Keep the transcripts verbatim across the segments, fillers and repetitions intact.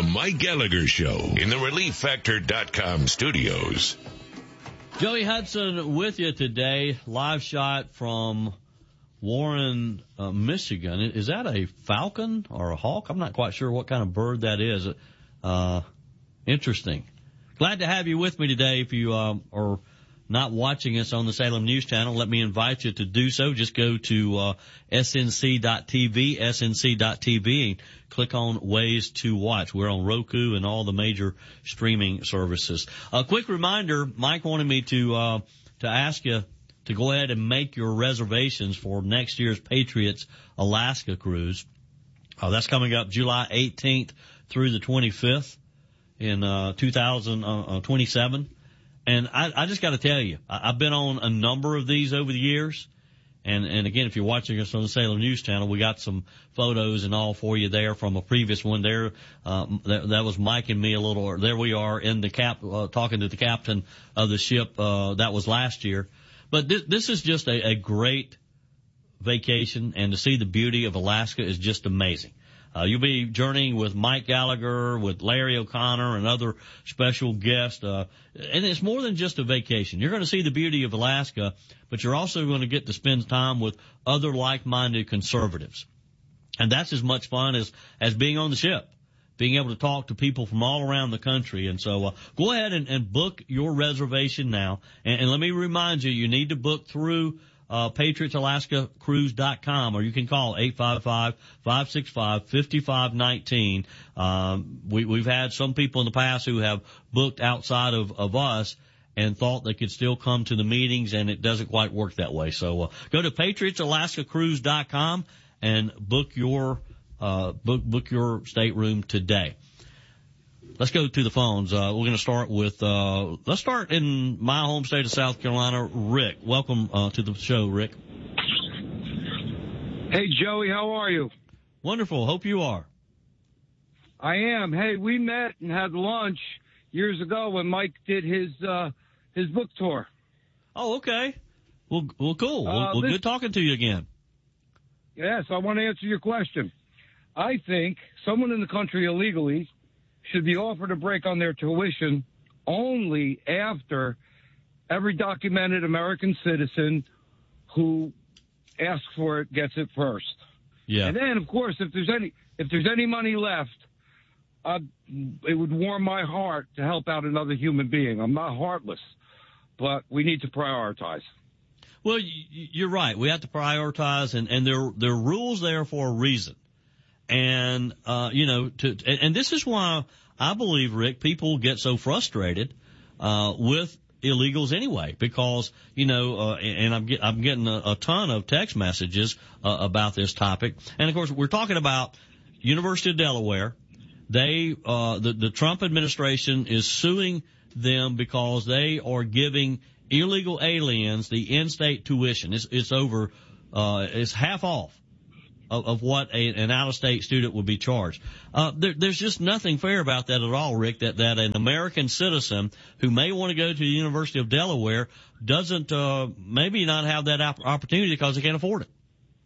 Mike Gallagher Show in the Relief Factor dot com studios. Joey Hudson with you today. Live shot from Warren, uh, Michigan. Is that a falcon or a hawk? I'm not quite sure what kind of bird that is. Uh, interesting. Glad to have you with me today. If you um, are not watching us on the Salem News Channel, let me invite you to do so. Just go to uh, S N C dot T V, S N C dot T V, and click on Ways to Watch. We're on Roku and all the major streaming services. A quick reminder, Mike wanted me to uh, to ask you to go ahead and make your reservations for next year's Patriots Alaska cruise. Uh, that's coming up July eighteenth through the twenty-fifth in uh, two thousand twenty-seven. And I, I just got to tell you, I, I've been on a number of these over the years. And, and again, if you're watching us on the Salem News Channel, we got some photos and all for you there from a previous one there. Uh, that, that was Mike and me a little, or there we are in the cap, uh, talking to the captain of the ship. Uh, that was last year. But this, this is just a, a great vacation, and to see the beauty of Alaska is just amazing. Uh, you'll be journeying with Mike Gallagher, with Larry O'Connor, and other special guests. Uh, and it's more than just a vacation. You're going to see the beauty of Alaska, but you're also going to get to spend time with other like-minded conservatives. And that's as much fun as, as being on the ship, being able to talk to people from all around the country. And so uh, go ahead and, and book your reservation now. And, and let me remind you, you need to book through Uh, Patriots Alaska Cruise dot com, or you can call eight five five, five six five, five five one nine. Um, we, we've had some people in the past who have booked outside of, of us and thought they could still come to the meetings, and it doesn't quite work that way. So, uh, go to Patriots Alaska Cruise dot com and book your, uh, book, book your stateroom today. Let's go to the phones. Uh, we're going to start with, uh, let's start in my home state of South Carolina. Rick, welcome, uh, to the show, Rick. Hey, Joey, how are you? Wonderful. Hope you are. I am. Hey, we met and had lunch years ago when Mike did his, uh, his book tour. Oh, okay. Well, well, cool. Uh, well, well this, good talking to you again. Yes, I want to answer your question. I think someone in the country illegally should be offered a break on their tuition only after every documented American citizen who asks for it gets it first. Yeah. And then, of course, if there's any if there's any money left, uh, it would warm my heart to help out another human being. I'm not heartless, but we need to prioritize. Well, you're right. We have to prioritize, and, and there there are rules there for a reason. And, uh, you know, to, and, and this is why I believe, Rick, people get so frustrated, uh, with illegals anyway, because, you know, uh, and I'm, get, I'm getting a, a ton of text messages, uh, about this topic. And of course, we're talking about University of Delaware. They, uh, the, the Trump administration is suing them because they are giving illegal aliens the in-state tuition. It's, it's over, uh, it's half off of, of what a, an out-of-state student would be charged. Uh, there, there's just nothing fair about that at all, Rick, that, that an American citizen who may want to go to the University of Delaware doesn't, uh, maybe not have that op- opportunity because they can't afford it.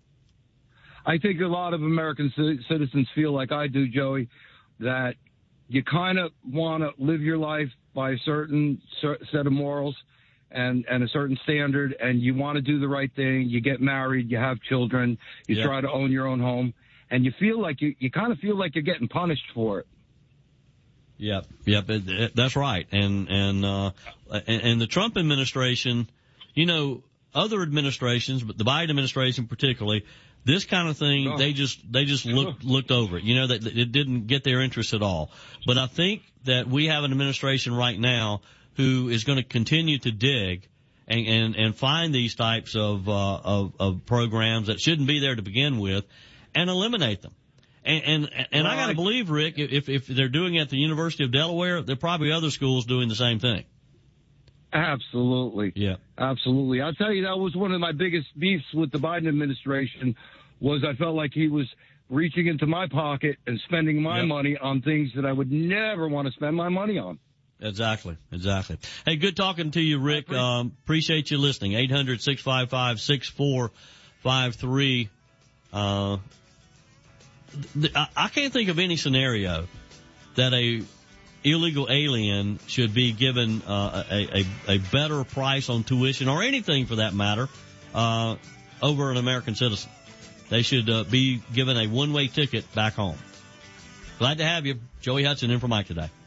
I think a lot of American c- citizens feel like I do, Joey, that you kind of want to live your life by a certain set of morals and, and a certain standard, and you want to do the right thing. You get married, you have children, you yep. try to own your own home, and you feel like you, you kind of feel like you're getting punished for it. Yep, yep, it, it, that's right. And, and, uh, and, and the Trump administration, you know, other administrations, but the Biden administration particularly, this kind of thing, oh. they just, they just looked, looked over it. You know, that it didn't get their interest at all. But I think that we have an administration right now who is going to continue to dig and, and, and find these types of, uh, of, of programs that shouldn't be there to begin with and eliminate them. And, and, and right. I got to believe, Rick, if, if they're doing it at the University of Delaware, there are probably other schools doing the same thing. Absolutely. Yeah. Absolutely. I'll tell you, that was one of my biggest beefs with the Biden administration was I felt like he was reaching into my pocket and spending my yep. money on things that I would never want to spend my money on. Exactly, exactly. Hey, good talking to you, Rick. Um, appreciate you listening. eight hundred, six five five, six four five three. Uh, th- I, I can't think of any scenario that a illegal alien should be given uh, a, a, a better price on tuition or anything for that matter uh, over an American citizen. They should uh, be given a one-way ticket back home. Glad to have you. Joey Hudson in for Mike today.